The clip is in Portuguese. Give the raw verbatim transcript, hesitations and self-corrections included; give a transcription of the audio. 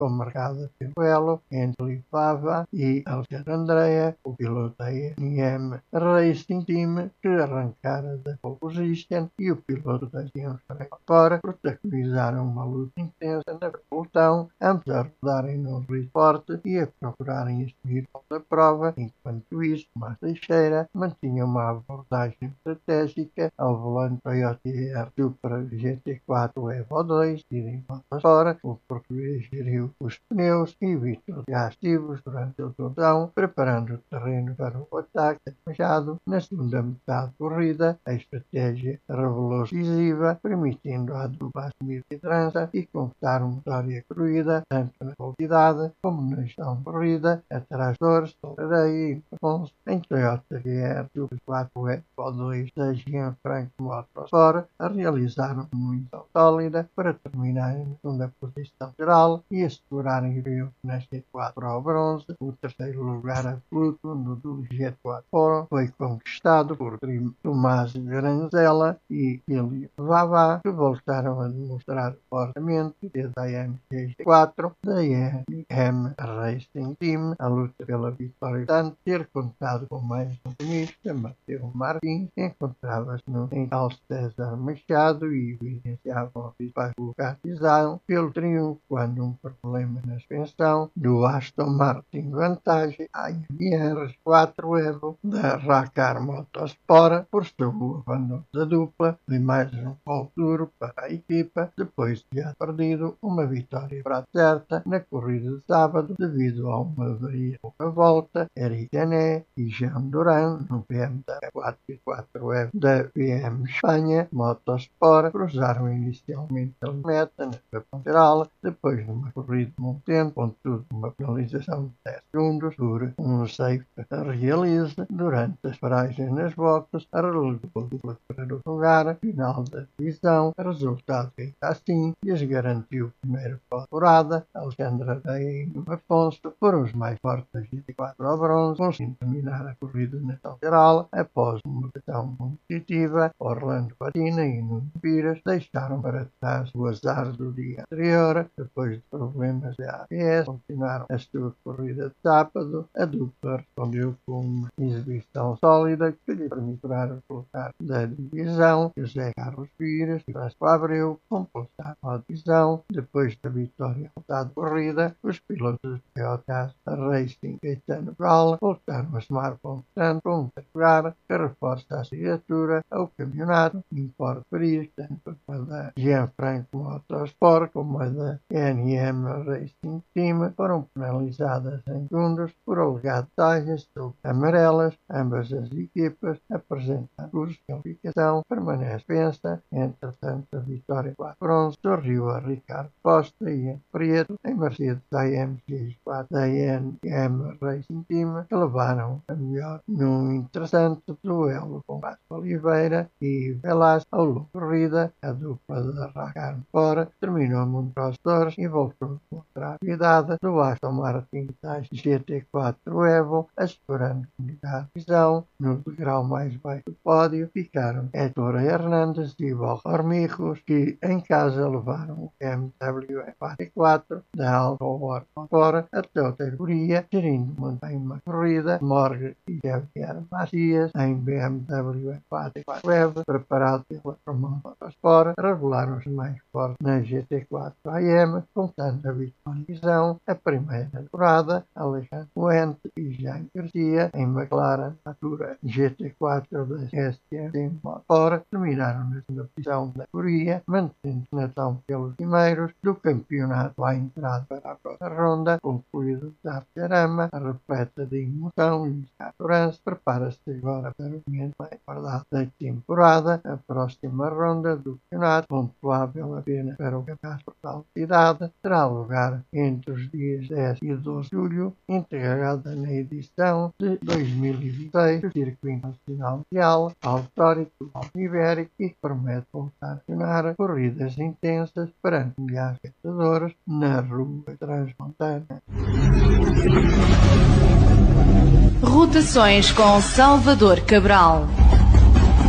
com marcada pelo elo entre Lipava e Alexandria, o piloto da A N M Racing Team, que arrancara da pole position, e o piloto da Gianfranco Fora protagonizaram uma luta intensa na pelotão, ambos a rodarem num reporte e a procurarem assumir a prova. Enquanto isso, Tomás Teixeira mantinha uma abordagem estratégica ao volante Toyota R Supra G T quatro Evo dois, tiro em voltas fora. O português geriu os pneus e evitou gastivos durante a condução, preparando o terreno para o ataque machado. Na segunda metade da corrida, a estratégia revelou-se decisiva, permitindo à dupla assumir a liderança e conquistar uma vitória corrida, tanto na velocidade como na gestão de corrida, atrás de Torres, Areia e Afonso, em Toyota G R Supra quatro Evo dois da Gianfranco Motorsport, realizaram uma missão sólida para terminarem na segunda posição geral e assegurarem o triunfo na G quatro ao bronze. O terceiro lugar absoluto no do G quatro Foro foi conquistado por Tomás Granzella e Ilya Vavá, que voltaram a demonstrar fortemente desde a M G quatro da A N M Racing Team. A luta pela vitória, tanto ter contado com mais um tenista, Mateu Martins, encontrava-se no Carlos César Machado e evidenciavam a principal localização pelo triunfo quando um problema na suspensão do Aston Martin vantagem a M R quatro Evo da Racar Motorsport forçou o abandono da dupla de mais um pouco duro para a equipa, depois de já perdido uma vitória para certa na corrida de sábado devido a uma avaria pouca volta. Eric Jané e Jean Duran no B M W quatro e quatro Evo da B M Espanha Motorsport cruzaram inicialmente a meta na etapa geral, depois de uma corrida de muito tempo, contudo uma penalização de dez segundos por um safe realiza durante as paragens nas boxes, a relegou a dupla para o lugar final da divisão. O resultado que assim lhes garantiu o primeiro temporada. Alexandre Areia e Afonso foram os mais fortes da G T quatro ao bronze, conseguindo terminar a corrida na etapa geral após uma votação competitiva. Orlando Patina e Nuno Pires deixaram para trás o azar do dia anterior. Depois de problemas da A B S, continuaram a sua corrida de sábado. A dupla respondeu com uma exibição sólida que lhe permitirá colocar da divisão. José Carlos Pires e Vasco Abreu completaram a divisão. Depois da vitória da corrida, os pilotos de Toyota Racing Caetano Gal voltaram a somar pontos tanto com um lugar que reforça a assinatura ao campeonato. Importa referir tanto a da Gianfranco Motorsport como a da N M Racing Team foram penalizadas em segundos por alegadas taxas amarelas. Ambas as equipas apresentam cursos de qualificação, permanece pensa. Entretanto, a vitória quatro bronze sorriu a Ricardo Costa e a Prieto em Mercedes A M G quatro da N M Racing Team, que levaram a melhor num interessante duelo com Vasco Oliveira e Velasco. Ao longo da corrida, a dupla da Racar fora terminou Montrose Torres e voltou contra a atividade do Aston Martin da G T quatro Evo, assegurando a divisão. No degrau mais baixo do pódio ficaram Héctor Hernandes e Val Hormigos, que em casa levaram o B M W quatro e quatro da Alfa Romeo fora até a categoria, gerindo mantém uma corrida. Morgan e Javier Macias em B M W quatro e quatro Evo, preparado pela Romano Motorsport, revelaram-se mais fortes na G T quatro A M, contando a vitória a primeira temporada. Alexandre Fuente e Jean Garcia em McLaren Natura G T quatro da S M Motor terminaram na segunda posição da categoria, mantendo-se na tão pelos primeiros do campeonato à entrada para a próxima ronda. Concluído da Jarama, a repleta de emoção e segurança, prepara-se agora para o momento mais guardado da temporada. A próxima ronda do campeonato, pontuável apenas para o campeonato da cidade, terá lugar entre os dias dez e doze de julho, integrada na edição de dois mil e vinte e seis do Circuito Nacional Mundial Autórico do Alto Ibérico, e que promete voltar a funcionar corridas intensas perante milhares de espectadores na rua transmontana. Rotações com Salvador Cabral.